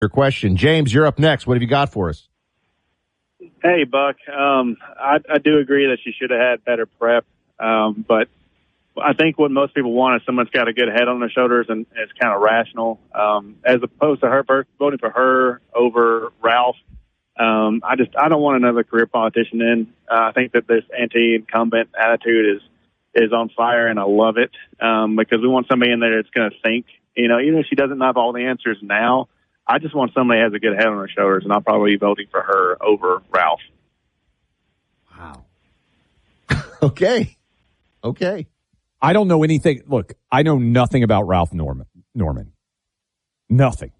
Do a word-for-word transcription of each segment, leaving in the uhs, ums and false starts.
your question. James, you're up next. What have you got for us? Hey, Buck. Um, I, I do agree that she should have had better prep, um, but I think what most people want is someone's got a good head on their shoulders and is kind of rational, um, as opposed to her voting for her over Ralph. Um, I just I don't want another career politician in. Uh, I think that this anti-incumbent attitude is is on fire, and I love it um, because we want somebody in there that's going to think. You know, even if she doesn't have all the answers now, I just want somebody who has a good head on her shoulders, and I'll probably be voting for her over Ralph. Wow. okay. Okay. I don't know anything. Look, I know nothing about Ralph Norman. Norman. Nothing.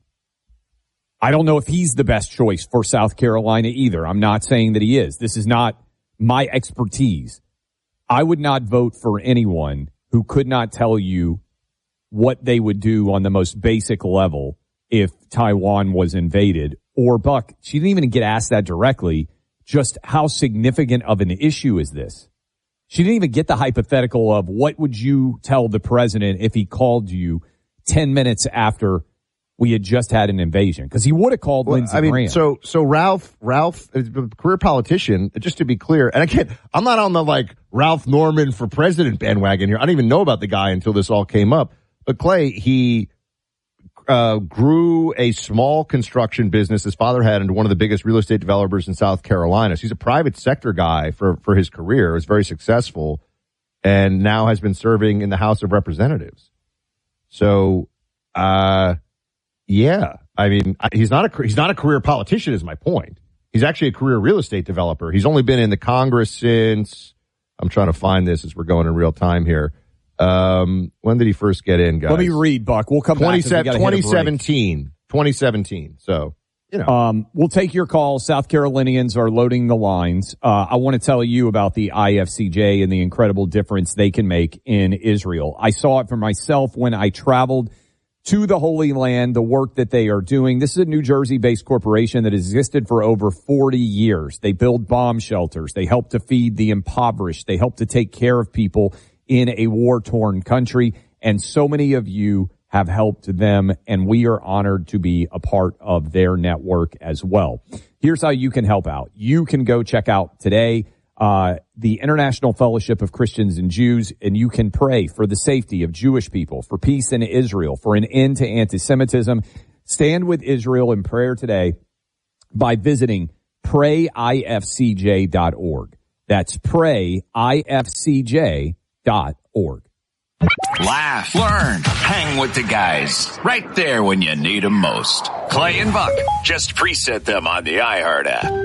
I don't know if he's the best choice for South Carolina either. I'm not saying that he is. This is not my expertise. I would not vote for anyone who could not tell you what they would do on the most basic level if Taiwan was invaded. Or, Buck, she didn't even get asked that directly, just how significant of an issue is this? She didn't even get the hypothetical of what would you tell the president if he called you ten minutes after we had just had an invasion, because he would have called well, Lindsey I mean, Graham. So, so Ralph, Ralph, a career politician, just to be clear, and I can't, I'm not on the like Ralph Norman for president bandwagon here. I didn't even know about the guy until this all came up. But Clay, he uh, grew a small construction business his father had into one of the biggest real estate developers in South Carolina. So he's a private sector guy for, for his career. Was very successful, and now has been serving in the House of Representatives. So, uh, yeah, I mean, he's not a he's not a career politician, is my point. He's actually a career real estate developer. He's only been in the Congress since, I'm trying to find this as we're going in real time here. Um, when did he first get in, guys? Let me read, Buck. We'll come back. twenty seventeen twenty seventeen So, you know. Um, we'll take your call. South Carolinians are loading the lines. Uh, I want to tell you about the I F C J and the incredible difference they can make in Israel. I saw it for myself when I traveled to the Holy Land, the work that they are doing. This is a New Jersey-based corporation that has existed for over forty years. They build bomb shelters. They help to feed the impoverished. They help to take care of people in a war-torn country. And so many of you have helped them, and we are honored to be a part of their network as well. Here's how you can help out. You can go check out today Uh, the International Fellowship of Christians and Jews, and you can pray for the safety of Jewish people, for peace in Israel, for an end to anti-Semitism. Stand with Israel in prayer today by visiting pray I F C J dot org. That's pray I F C J dot org. Laugh, learn, hang with the guys. Right there when you need them most. Clay and Buck. Just preset them on the iHeart app.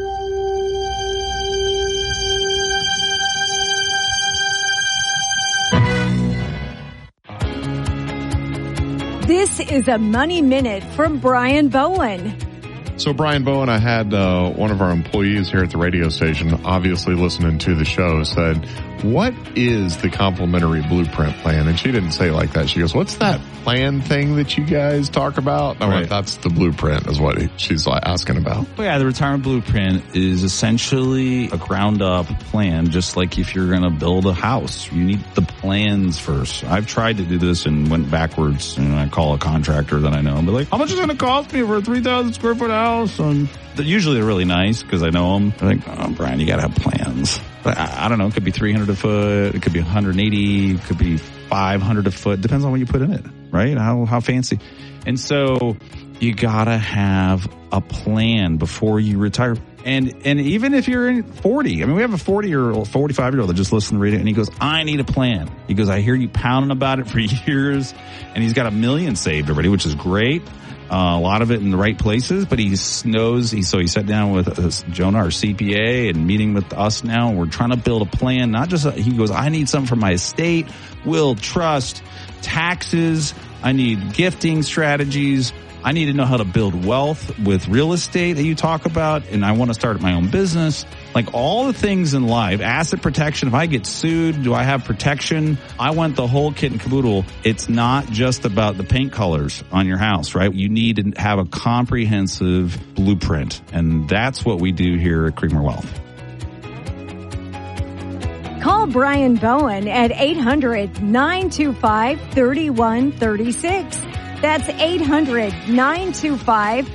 This is a Money Minute from Brian Bowen. So, Brian Bowen, I had uh, one of our employees here at the radio station, obviously listening to the show, said, what is the complimentary blueprint plan? And she didn't say it like that. She goes, what's that plan thing that you guys talk about? And I went, that's the blueprint is what he, she's like asking about. Well, yeah, the retirement blueprint is essentially a ground up plan, just like if you're going to build a house. You need the plans first. I've tried to do this and went backwards, and I call a contractor that I know and be like, how much is it going to cost me for a three thousand square foot house? And they're usually they're really nice because I know them. They're like, oh, Brian, you got to have plans. But I, I don't know. It could be three hundred a foot. It could be one hundred eighty. It could be five hundred a foot. Depends on what you put in it, right? How how fancy. And so you got to have a plan before you retire. And and even if you're in forty, I mean, we have a forty-year-old, forty-five-year-old that just listened to read it, and he goes, I need a plan. He goes, I hear you pounding about it for years, and he's got a million saved already, which is great. Uh, a lot of it in the right places, but he knows, he, so he sat down with uh, Jonah, our C P A, and meeting with us now, and we're trying to build a plan, not just, a, he goes, I need something for my estate, will, trust, taxes, I need gifting strategies, I need to know how to build wealth with real estate that you talk about, and I want to start my own business. Like all the things in life, asset protection, if I get sued, do I have protection? I want the whole kit and caboodle. It's not just about the paint colors on your house, right? You need to have a comprehensive blueprint, and that's what we do here at Creekmore Wealth. Call Brian Bowen at eight hundred, nine two five, three one three six. That's eight hundred, nine two five,